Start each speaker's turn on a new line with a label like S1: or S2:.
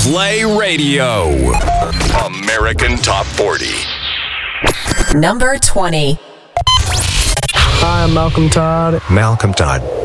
S1: Play Radio. American Top 40.
S2: Number 20.
S3: Hi, I'm Malcolm Todd.
S4: Malcolm Todd.